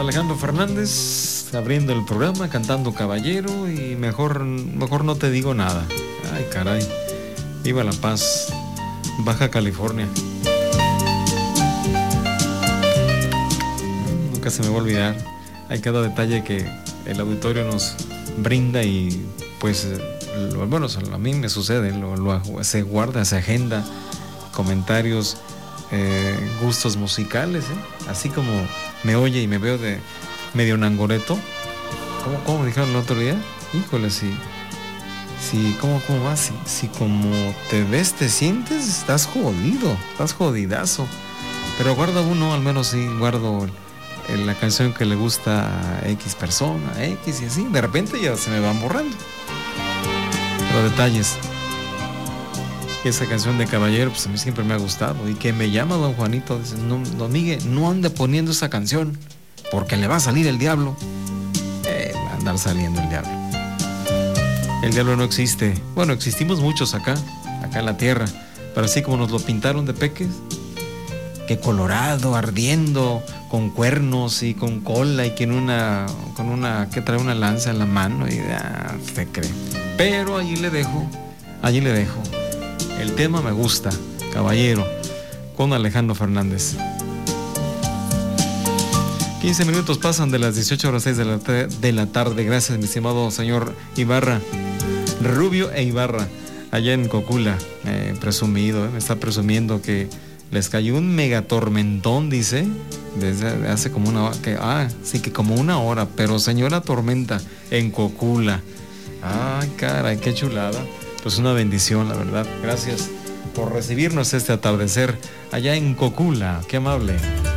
Alejandro Fernández abriendo el programa, cantando Caballero, y mejor no te digo nada. Ay, caray. Viva La Paz, Baja California. Nunca se me va a olvidar. Hay cada detalle que el auditorio nos brinda y pues, bueno, a mí me sucede, se guarda, se agenda, comentarios, gustos musicales, así como me oye y me veo de medio nangoreto. ¿Cómo me dijeron el otro día? Híjole, ¿cómo vas? Si como te ves, te sientes, estás jodido, estás jodidazo. Pero guarda uno, al menos sí, guardo la canción que le gusta a X persona, X y así. De repente ya se me van borrando. Pero detalles. Esa canción de Caballero, pues a mí siempre me ha gustado. Y que me llama don Juanito, dice, no, don Miguel, no ande poniendo esa canción, porque le va a salir el diablo. Va a andar saliendo el diablo. El diablo no existe. Bueno, existimos muchos acá en la tierra, pero así como nos lo pintaron de peques, que colorado, ardiendo, con cuernos y con cola, y que que trae una lanza en la mano, y se cree. Pero allí le dejo. El tema me gusta, Caballero, con Alejandro Fernández. 15 minutos pasan de las 18:06 de la tarde. Gracias, mi estimado señor Ibarra, Rubio e Ibarra, allá en Cocula. Presumido, me está presumiendo que les cayó un megatormentón, dice, desde hace como una hora, que como una hora, pero señora tormenta en Cocula. Ay, caray, qué chulada. Pues una bendición, la verdad. Gracias por recibirnos este atardecer allá en Cocula. Qué amable.